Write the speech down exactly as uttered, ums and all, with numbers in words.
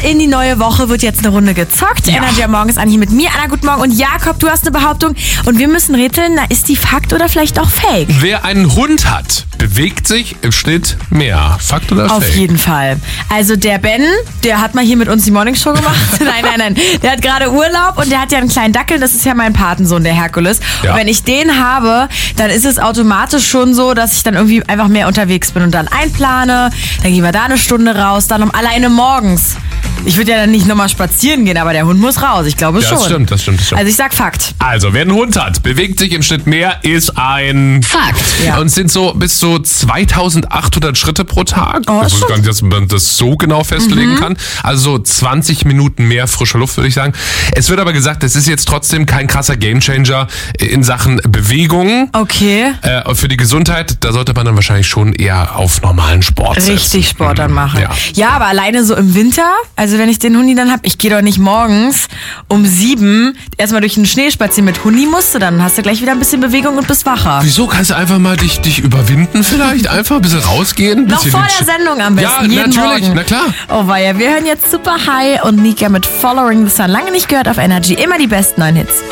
in die neue Woche wird jetzt eine Runde gezockt. Ja. Energy am Morgen ist an hier mit mir. Anna, guten Morgen. Und Jakob, du hast eine Behauptung. Und wir müssen rätseln, na, ist die Fakt oder vielleicht auch Fake? Wer einen Hund hat, bewegt sich im Schnitt mehr. Fakt oder Auf Fake? jeden Fall. Also der Ben, der hat mal hier mit uns die Morningshow gemacht. nein, nein, nein. Der hat gerade Urlaub und der hat ja einen kleinen Dackel. Das ist ja mein Patensohn, der Herkules. Ja. Und wenn ich den habe, dann ist es automatisch schon so, dass ich dann irgendwie einfach mehr unterwegs bin und dann einplane. Dann gehen wir da eine Stunde raus, dann um alleine morgens. Ich würde ja dann nicht nochmal spazieren gehen, aber der Hund muss raus. Ich glaube Ja, schon. das stimmt, das stimmt, das stimmt. Also ich sag Fakt. Also, wer einen Hund hat, bewegt sich im Schnitt mehr, ist ein Fakt. Ja. Und es sind so bis zu zweitausendachthundert Schritte pro Tag. Oh, ich ist wusste gar schon- nicht, dass man das so genau festlegen kann. Also so zwanzig Minuten mehr frische Luft, würde ich sagen. Es wird aber gesagt, es ist jetzt trotzdem kein krasser Gamechanger in Sachen Bewegung. Okay. Äh, für die Gesundheit, da sollte man dann wahrscheinlich schon eher auf normalen Sport setzen. Richtig Sport dann machen. Ja. Ja, aber alleine so im Winter, also wenn ich den Hundi dann hab, ich gehe doch nicht morgens um sieben erstmal durch den Schnee spazieren mit Hundi, musst du dann hast du gleich wieder ein bisschen Bewegung und bist wacher. Wieso kannst du einfach mal dich, dich überwinden vielleicht? Einfach ein bisschen rausgehen? Ein Noch bisschen vor den der Sendung am besten. Ja, jeden natürlich, Morgen. na klar. Oh weia, wir hören jetzt Super High und Nika mit Following the Sun. Lange nicht gehört auf Energy. Immer die besten neuen Hits.